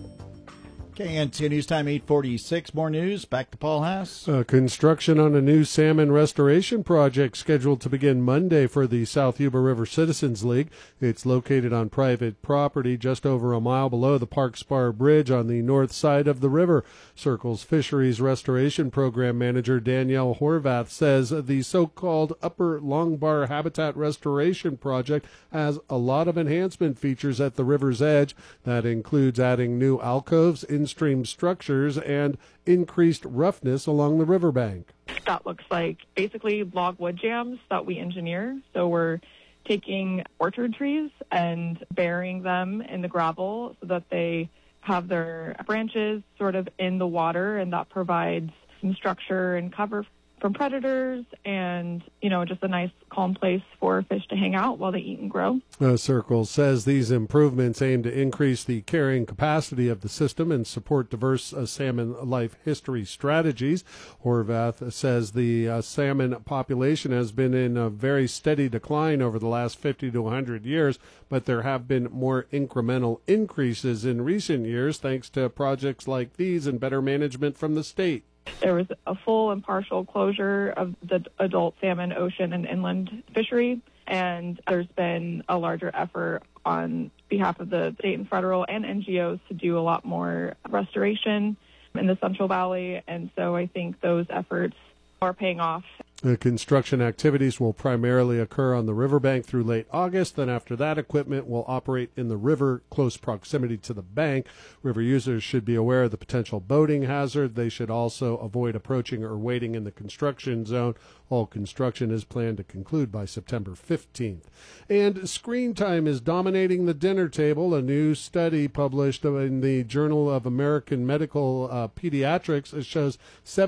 KNC News Time, 8:46. More news. Back to Paul Haas. Construction on a new salmon restoration project scheduled to begin Monday for the South Yuba River Citizens League. It's located on private property just over a mile below the Park Spar Bridge on the north side of the river. Circles Fisheries Restoration Program Manager Danielle Horvath says the so-called Upper Longbar Habitat Restoration Project has a lot of enhancement features at the river's edge. That includes adding new alcoves, in-stream structures, and increased roughness along the riverbank. That looks like basically log wood jams that we engineer. So we're taking orchard trees and burying them in the gravel so that they have their branches sort of in the water, and that provides some structure and cover from predators and, just a nice calm place for fish to hang out while they eat and grow. Circles says these improvements aim to increase the carrying capacity of the system and support diverse salmon life history strategies. Horvath says the salmon population has been in a very steady decline over the last 50 to 100 years, but there have been more incremental increases in recent years thanks to projects like these and better management from the state. There was a full and partial closure of the adult salmon ocean and inland fishery, and there's been a larger effort on behalf of the state and federal and NGOs to do a lot more restoration in the Central Valley, and so I think those efforts are paying off. The construction activities will primarily occur on the riverbank through late August. Then after that, equipment will operate in the river, close proximity to the bank. River users should be aware of the potential boating hazard. They should also avoid approaching or waiting in the construction zone. All construction is planned to conclude by September 15th. And screen time is dominating the dinner table. A new study published in the Journal of American Medical Pediatrics shows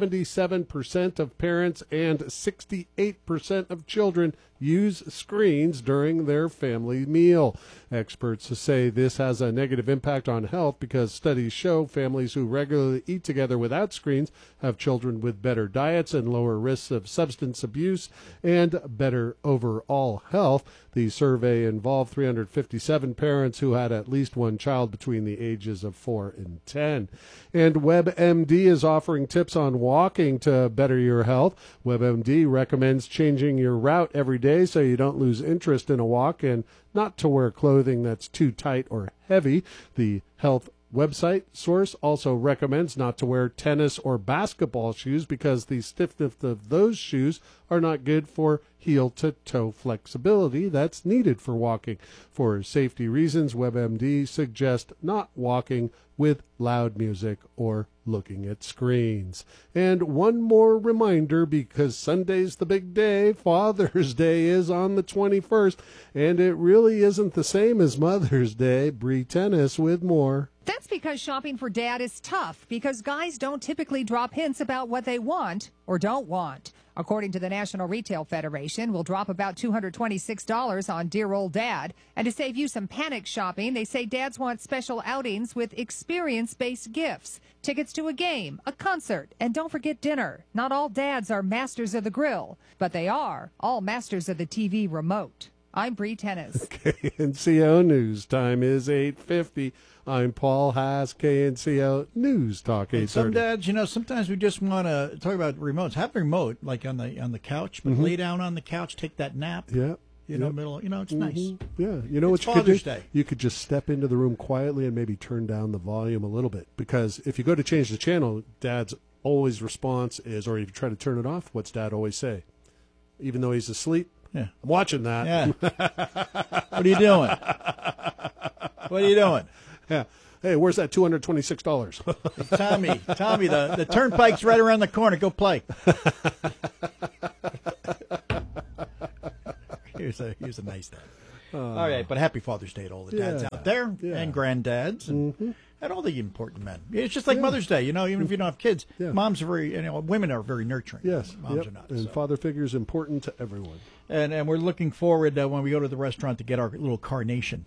77% of parents and 68% of children use screens during their family meal. Experts say this has a negative impact on health because studies show families who regularly eat together without screens have children with better diets and lower risks of substance abuse and better overall health. The survey involved 357 parents who had at least one child between the ages of 4 and 10. And WebMD is offering tips on walking to better your health. WebMD recommends changing your route every day so you don't lose interest in a walk and not to wear clothing that's too tight or heavy. The health website source also recommends not to wear tennis or basketball shoes because the stiffness of those shoes are not good for heel-to-toe flexibility that's needed for walking. For safety reasons, WebMD suggests not walking with loud music or looking at screens. And one more reminder, because Sunday's the big day, Father's Day is on the 21st, and it really isn't the same as Mother's Day. Bree Tennis with more. That's because shopping for Dad is tough, because guys don't typically drop hints about what they want or don't want. According to the National Retail Federation, we'll drop about $226 on Dear Old Dad. And to save you some panic shopping, they say dads want special outings with experience-based gifts, tickets to a game, a concert, and don't forget dinner. Not all dads are masters of the grill, but they are all masters of the TV remote. I'm Bree Tennis. KNCO News time is 8:50. I'm Paul Haas, KNCO News Talk 8:30. Some dads, sometimes we just want to talk about remotes. Have a remote like on the couch, but lay down on the couch, take that nap. Yeah. Middle. It's nice. Yeah. You know it's what you Father's could do? Day. You could just step into the room quietly and maybe turn down the volume a little bit, because if you go to change the channel, Dad's always response is, or if you try to turn it off, what's Dad always say? Even though he's asleep? Yeah. I'm watching that. Yeah. What are you doing? What are you doing? Yeah. Hey, where's that $226? Tommy, the turnpike's right around the corner. Go play. Here's a nice dad. All right, but happy Father's Day to all the dads out there and granddads and all the important men. It's just like Mother's Day, even if you don't have kids. Moms are women are very nurturing. Yes, moms are not. And father figure is important to everyone. And we're looking forward when we go to the restaurant to get our little carnation.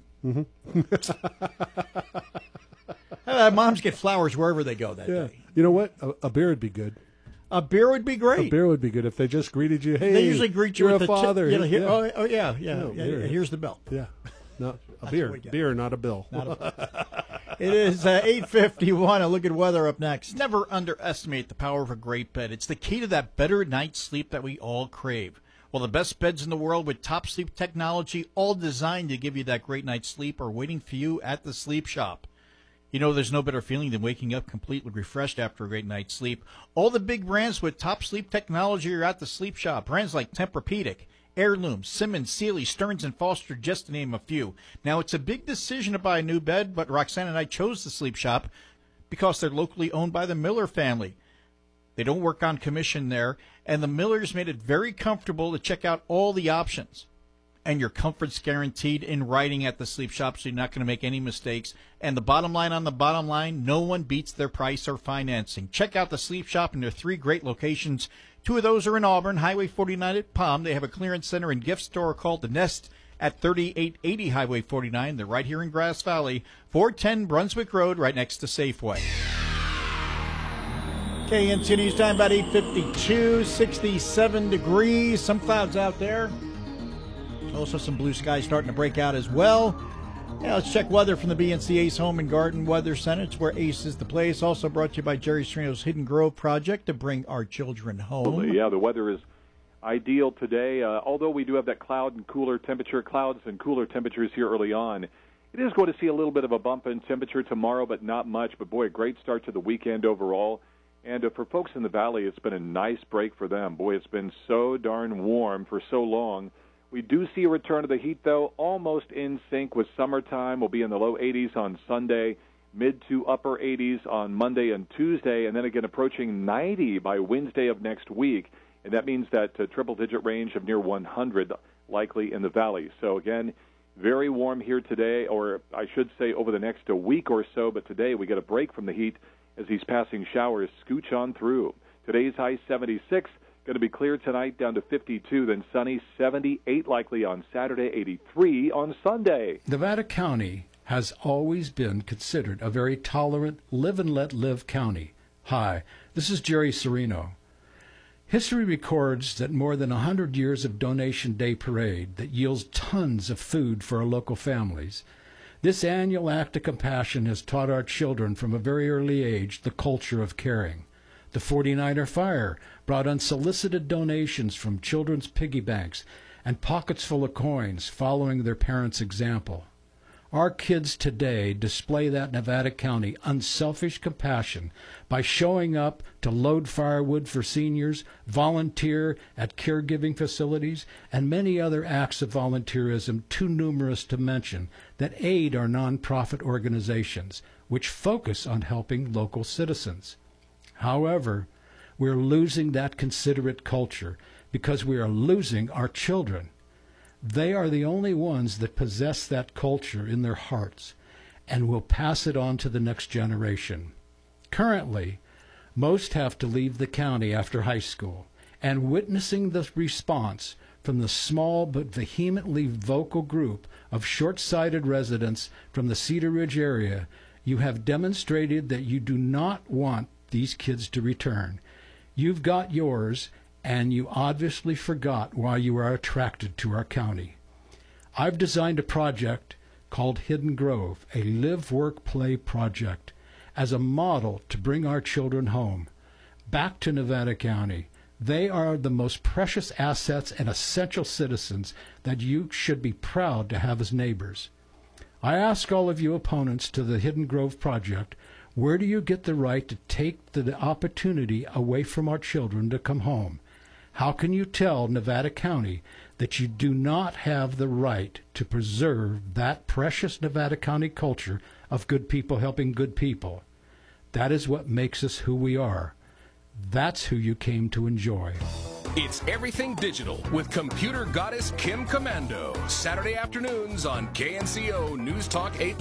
Moms get flowers wherever they go that day. You know what? A beer would be good. A beer would be great. A beer would be good if they just greeted you. Hey, they usually greet you you're with a father. Oh yeah. Here's the bill. Yeah. No, a beer, not a bill. It is 8:51. A look at weather up next. Never underestimate the power of a great bed. It's the key to that better night's sleep that we all crave. Well, the best beds in the world with top sleep technology, all designed to give you that great night's sleep, are waiting for you at the Sleep Shop. There's no better feeling than waking up completely refreshed after a great night's sleep. All the big brands with top sleep technology are at the Sleep Shop. Brands like Tempur-Pedic, Heirloom, Simmons, Sealy, Stearns & Foster, just to name a few. Now, it's a big decision to buy a new bed, but Roxanne and I chose the Sleep Shop because they're locally owned by the Miller family. They don't work on commission there, and the Millers made it very comfortable to check out all the options. And your comfort's guaranteed in writing at the Sleep Shop, so you're not going to make any mistakes. And the bottom line on the bottom line, no one beats their price or financing. Check out the Sleep Shop in their 3 great locations. 2 of those are in Auburn, Highway 49 at Palm. They have a clearance center and gift store called The Nest at 3880 Highway 49. They're right here in Grass Valley, 410 Brunswick Road, right next to Safeway. KNC News time, about 8:52, 67 degrees, some clouds out there. Also some blue skies starting to break out as well. Now let's check weather from the BNC Ace Home and Garden Weather Center. It's where Ace is the place. Also brought to you by Jerry Serino's Hidden Grove Project to bring our children home. Yeah, the weather is ideal today. Although we do have that clouds and cooler temperatures here early on, it is going to see a little bit of a bump in temperature tomorrow, but not much. But, boy, a great start to the weekend overall. And for folks in the valley, it's been a nice break for them. Boy, it's been so darn warm for so long. We do see a return of the heat, though, almost in sync with summertime. We'll be in the low 80s on Sunday, mid to upper 80s on Monday and Tuesday, and then again approaching 90 by Wednesday of next week. And that means that triple-digit range of near 100 likely in the valley. So, again, very warm here today, or I should say over the next week or so, but today we get a break from the heat as these passing showers scooch on through. Today's high 76, going to be clear tonight down to 52, then sunny, 78 likely on Saturday, 83 on Sunday. Nevada County has always been considered a very tolerant, live-and-let-live county. Hi, this is Jerry Serino. History records that more than 100 years of Donation Day Parade that yields tons of food for our local families. This annual act of compassion has taught our children from a very early age the culture of caring. The 49er Fire brought unsolicited donations from children's piggy banks and pockets full of coins following their parents' example. Our kids today display that Nevada County unselfish compassion by showing up to load firewood for seniors, volunteer at caregiving facilities, and many other acts of volunteerism too numerous to mention that aid our nonprofit organizations, which focus on helping local citizens. However, we're losing that considerate culture because we are losing our children. They are the only ones that possess that culture in their hearts and will pass it on to the next generation. Currently, most have to leave the county after high school, and witnessing the response from the small but vehemently vocal group of short-sighted residents from the Cedar Ridge area, you have demonstrated that you do not want these kids to return. You've got yours, and you obviously forgot why you are attracted to our county. I've designed a project called Hidden Grove, a live-work-play project, as a model to bring our children home, back to Nevada County. They are the most precious assets and essential citizens that you should be proud to have as neighbors. I ask all of you opponents to the Hidden Grove project, where do you get the right to take the opportunity away from our children to come home? How can you tell Nevada County that you do not have the right to preserve that precious Nevada County culture of good people helping good people? That is what makes us who we are. That's who you came to enjoy. It's Everything Digital with computer goddess Kim Komando. Saturday afternoons on KNCO News Talk 8.